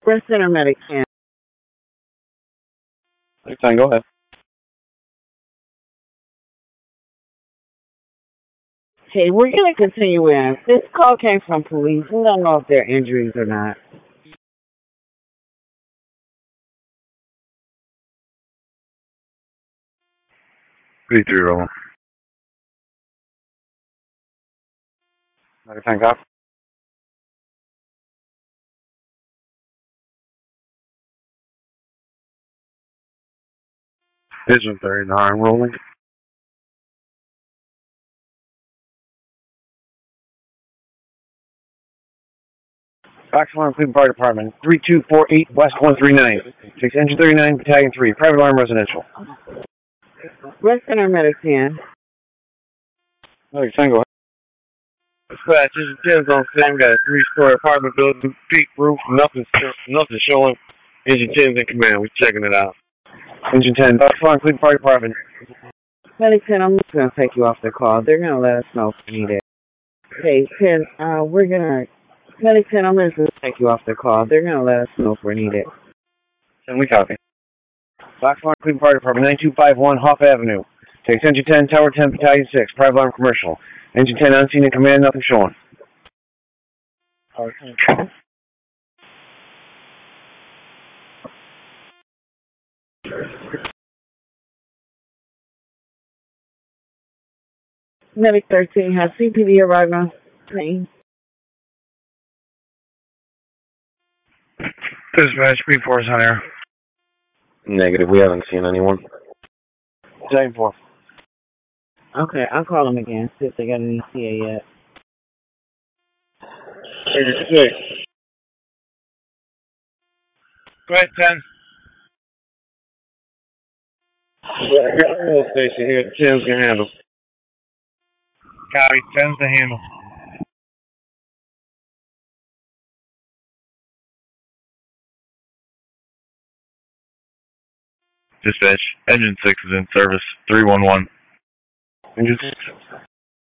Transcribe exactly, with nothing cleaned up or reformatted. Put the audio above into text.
Breast Center Medic ten. Fine, go ahead. Okay, we're going to continue in. This call came from police. We don't know if they're injuries or not. three three roll. Fine, cop. Vision thirty-nine, rolling. Box alarm, Cleveland Fire Department, three two four eight West one three nine. Takes Engine thirty-nine, Battalion three, private alarm residential. Breast Center Medic ten. Okay, fine, go ahead. Dispatch, Engine ten's on scene, got a three-story apartment building, peak roof, nothing, nothing showing. Engine ten's in command, we're checking it out. Engine ten, box alarm, Cleveland Fire Department. Medic ten, I'm just going to take you off the call. They're going to let us know if we need it. Okay, ten, uh, we're going to, Medic ten, I'm just going to take you off the call. They're going to let us know if we need it. ten, we copy. Box alarm, Cleveland Fire Department, nine two five one Hoff Avenue. Takes Engine ten, Tower ten, Battalion six, private alarm commercial. Engine ten on scene in command, nothing showing. Okay. Medic thirteen has C P D arrived on scene. Dispatch, B four is on air. Negative, we haven't seen anyone. Battalion four. Okay, I'll call them again, see if they got any C A yet. six. Go ahead, ten. Yeah, I got a little station here. ten's can handle. Copy, ten's to handle. Dispatch, engine six is in service, three one one. Engine six.